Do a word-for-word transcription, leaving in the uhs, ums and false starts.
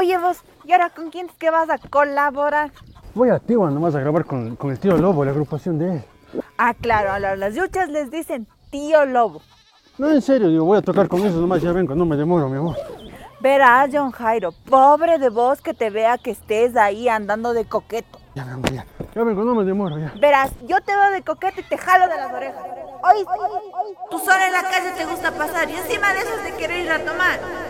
Oye vos, ¿y ahora con quién es que vas a colaborar? Voy a Tigua nomás a grabar con, con el tío Lobo, la agrupación de él. Ah, claro, a las yuchas les dicen tío Lobo. No, en serio, digo, voy a tocar con eso nomás, ya vengo, no me demoro, mi amor. Verás, John Jairo, pobre de vos que te vea que estés ahí andando de coqueto. Ya, mi amor, ya. Ya vengo, no me demoro, ya. Verás, yo te veo de coqueto y te jalo de las orejas. Oye, tú solo en la calle te gusta pasar y encima de eso te quieres ir a tomar.